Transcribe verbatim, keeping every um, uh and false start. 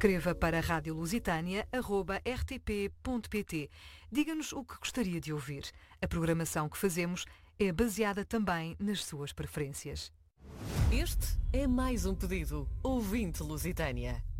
Escreva para rádio lusitânia arroba r t p ponto p t. Diga-nos o que gostaria de ouvir. A programação que fazemos é baseada também nas suas preferências. Este é mais um pedido. Ouvinte Lusitânia.